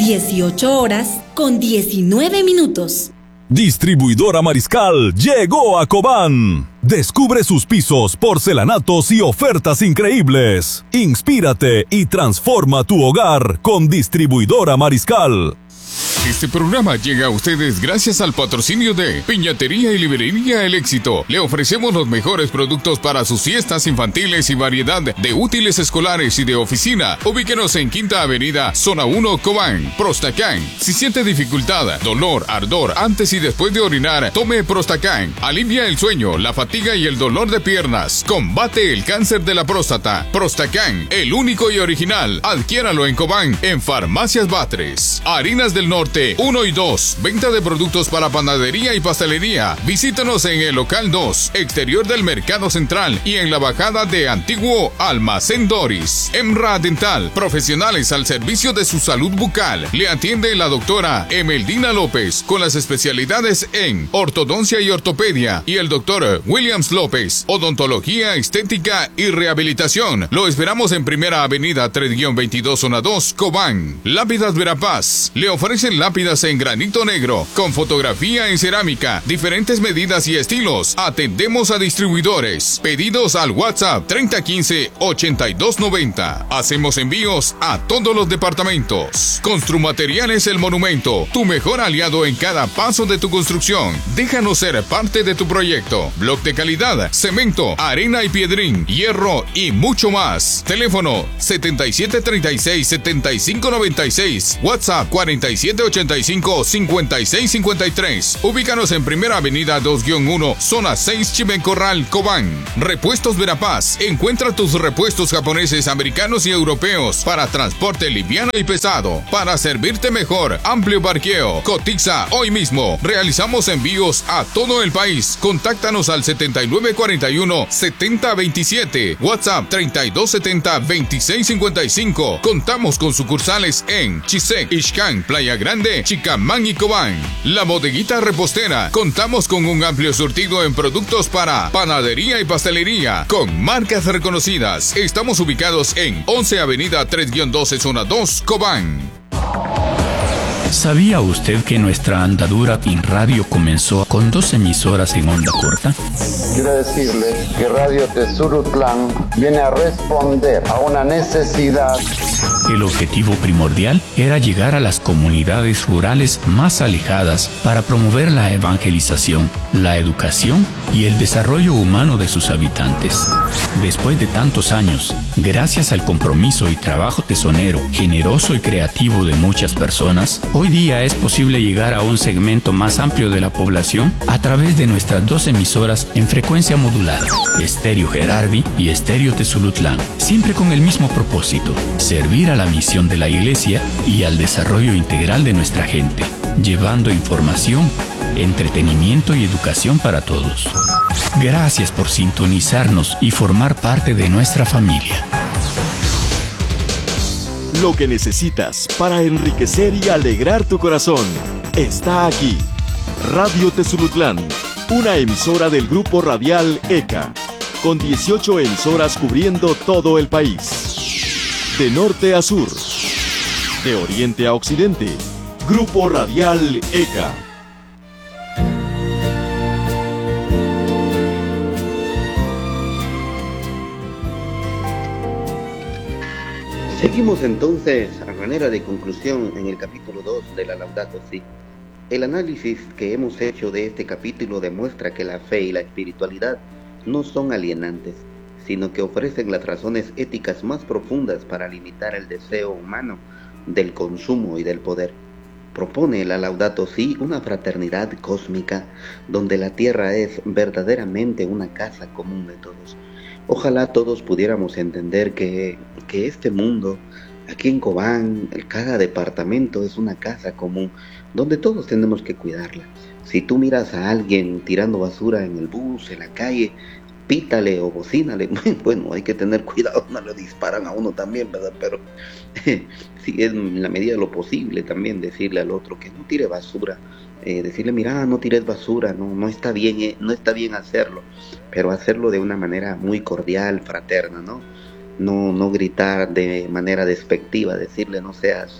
18:19. Distribuidora Mariscal llegó a Cobán. Descubre sus pisos, porcelanatos y ofertas increíbles. Inspírate y transforma tu hogar con Distribuidora Mariscal. Este programa llega a ustedes gracias al patrocinio de Piñatería y Librería El Éxito. Le ofrecemos los mejores productos para sus fiestas infantiles y variedad de útiles escolares y de oficina. Ubíquenos en Quinta Avenida, Zona 1, Cobán. Prostacán. Si siente dificultad, dolor, ardor antes y después de orinar, tome Prostacán. Alivia el sueño, la fatiga y el dolor de piernas. Combate el cáncer de la próstata. Prostacán, el único y original. Adquiéralo en Cobán, en Farmacias Batres. Harinas del Norte 1 y 2. Venta de productos para panadería y pastelería. Visítanos en el local 2, exterior del Mercado Central y en la bajada de Antiguo Almacén Doris. Emra Dental, profesionales al servicio de su salud bucal. Le atiende la doctora Emeldina López con las especialidades en ortodoncia y ortopedia y el doctor Williams López, odontología, estética y rehabilitación. Lo esperamos en Primera Avenida 3-22 Zona 2, Cobán. Lápidas Verapaz. Le ofrecen lápidas en granito negro, con fotografía en cerámica, diferentes medidas y estilos. Atendemos a distribuidores. Pedidos al WhatsApp 3015-8290. Hacemos envíos a todos los departamentos. Construmateriales El Monumento, tu mejor aliado en cada paso de tu construcción. Déjanos ser parte de tu proyecto. Bloc de calidad, cemento, arena y piedrín, hierro y mucho más. Teléfono 7736-7596. WhatsApp 4785-5653. Ubícanos en Primera Avenida 2-1, Zona 6, Chimencorral, Cobán. Repuestos Verapaz. Encuentra tus repuestos japoneses, americanos y europeos para transporte liviano y pesado. Para servirte mejor, amplio parqueo. Cotiza hoy mismo. Realizamos envíos a todo el país. Contáctanos al 7941-7027. WhatsApp 3270-2655. Contamos con sucursales en Chisec, Ixcán, Playa Grande, Chicamán y Cobán. La Bodeguita Repostera. Contamos con un amplio surtido en productos para panadería y pastelería con marcas reconocidas. Estamos ubicados en 11 Avenida 3-12 Zona 2, Cobán. ¿Sabía usted que nuestra andadura en radio comenzó con 2 emisoras en onda corta? Quiero decirles que Radio Tezurutlán viene a responder a una necesidad. El objetivo primordial era llegar a las comunidades rurales más alejadas para promover la evangelización, la educación y el desarrollo humano de sus habitantes. Después de tantos años, gracias al compromiso y trabajo tesonero, generoso y creativo de muchas personas, hoy día es posible llegar a un segmento más amplio de la población a través de nuestras 2 emisoras en frecuencia modulada, Estéreo Gerardi y Estéreo Tezulutlán, siempre con el mismo propósito: servir a la misión de la Iglesia y al desarrollo integral de nuestra gente, llevando información, entretenimiento y educación para todos. Gracias por sintonizarnos y formar parte de nuestra familia. Lo que necesitas para enriquecer y alegrar tu corazón está aquí. Radio Tezulutlán, una emisora del grupo radial ECA, con 18 emisoras cubriendo todo el país. De norte a sur, de oriente a occidente, Grupo Radial ECA. Seguimos entonces, a manera de conclusión, en el capítulo 2 de la Laudato Si. El análisis que hemos hecho de este capítulo demuestra que la fe y la espiritualidad no son alienantes, sino que ofrecen las razones éticas más profundas para limitar el deseo humano del consumo y del poder. Propone la Laudato Si una fraternidad cósmica donde la tierra es verdaderamente una casa común de todos. Ojalá todos pudiéramos entender que este mundo, aquí en Cobán, cada departamento es una casa común donde todos tenemos que cuidarla. Si tú miras a alguien tirando basura en el bus, en la calle, pítale o bocínale. Bueno, hay que tener cuidado, no le disparan a uno también, ¿verdad? Pero sí, es en la medida de lo posible también decirle al otro que no tire basura. Decirle, mira, no tires basura, no está bien, no está bien hacerlo, pero hacerlo de una manera muy cordial, fraterna, ¿no? No gritar de manera despectiva, decirle no seas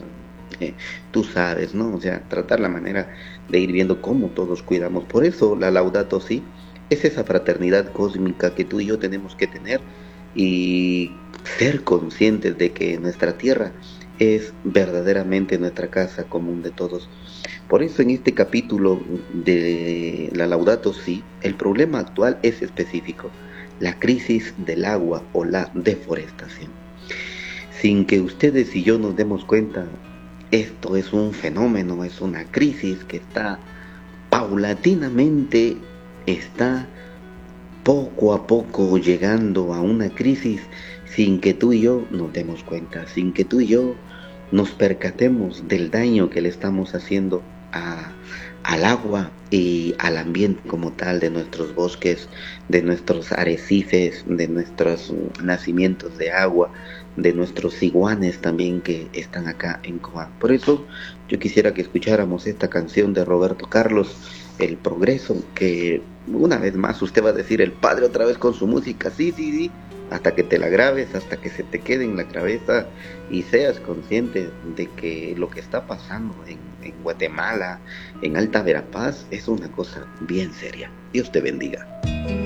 tú sabes, ¿no? O sea, tratar la manera de ir viendo cómo todos cuidamos. Por eso la Laudato Si es esa fraternidad cósmica que tú y yo tenemos que tener y ser conscientes de que nuestra tierra es verdaderamente nuestra casa común de todos. Por eso en este capítulo de la Laudato Si, el problema actual es específico, la crisis del agua o la deforestación. Sin que ustedes y yo nos demos cuenta, esto es un fenómeno, es una crisis que está paulatinamente, está poco a poco llegando a una crisis sin que tú y yo nos demos cuenta, sin que tú y yo nos percatemos del daño que le estamos haciendo al agua y al ambiente como tal, de nuestros bosques, de nuestros arrecifes, de nuestros nacimientos de agua, de nuestros iguanes también que están acá en Cobán. Por eso yo quisiera que escucháramos esta canción de Roberto Carlos, El Progreso, que una vez más usted va a decir el padre otra vez con su música, sí, hasta que te la grabes, hasta que se te quede en la cabeza y seas consciente de que lo que está pasando en Guatemala, en Alta Verapaz, es una cosa bien seria. Dios te bendiga.